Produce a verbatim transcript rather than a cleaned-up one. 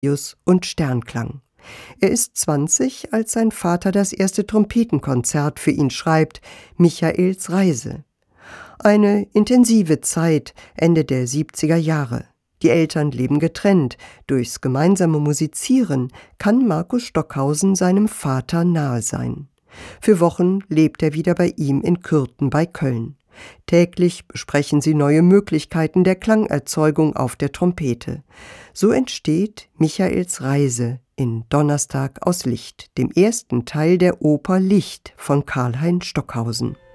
und Sternklang. Er ist zwanzig, als sein Vater das erste Trompetenkonzert für ihn schreibt, Michaels Reise. Eine intensive Zeit, Ende der siebziger Jahre. Die Eltern leben getrennt. Durchs gemeinsame Musizieren kann Markus Stockhausen seinem Vater nahe sein. Für Wochen lebt er wieder bei ihm in Kürten bei Köln. Täglich besprechen sie neue Möglichkeiten der Klangerzeugung auf der Trompete. So entsteht Michaels Reise in Donnerstag aus Licht, dem ersten Teil der Oper Licht von Karlheinz Stockhausen.